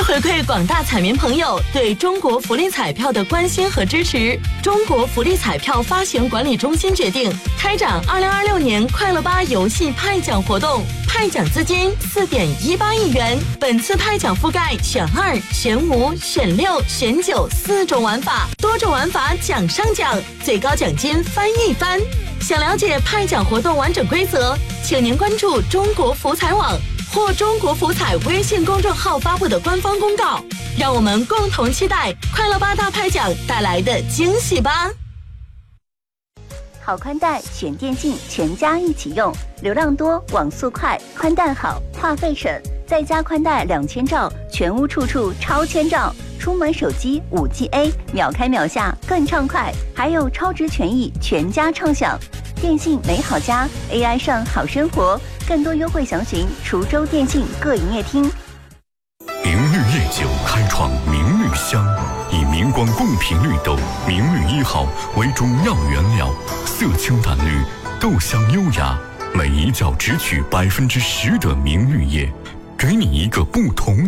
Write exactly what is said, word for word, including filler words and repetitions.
回馈广大彩民朋友对中国福利彩票的关心和支持，中国福利彩票发行管理中心决定开展二零二六年快乐吧游戏派奖活动，派奖资金四点一八亿元。本次派奖覆盖选二、选五、选六、选九四种玩法，多种玩法奖上奖，最高奖金翻一番。想了解派奖活动完整规则，请您关注中国福彩网或中国福彩微信公众号发布的官方公告。让我们共同期待快乐吧大派奖带来的惊喜吧。 好宽带选电信，全家一起用，流量多，网速快，宽带好，话费省，再加宽带两千兆，全屋处处超千兆，出门手机 五 G A， 秒开秒下更畅快，还有超值权益，全家畅享。电信美好家 A I 上好生活，更多优惠详询滁州电信各营业厅。 明绿夜酒开创明绿香，以明光贡品绿豆明绿一号为中药原料，色清淡绿，豆香优雅，每一窖只取百分之十的明绿叶，给你一个不同